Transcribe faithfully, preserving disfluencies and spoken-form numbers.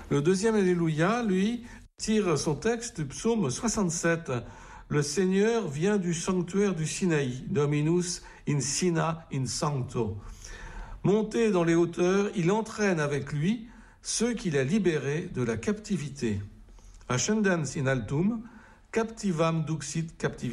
Le deuxième Alléluia, lui, tire son texte du psaume soixante-sept. Le Seigneur vient du sanctuaire du Sinaï, Dominus in Sina in Sancto. Monté dans les hauteurs, il entraîne avec lui ceux qu'il a libérés de la captivité. Ascendens in altum, captivam duxit captivitas.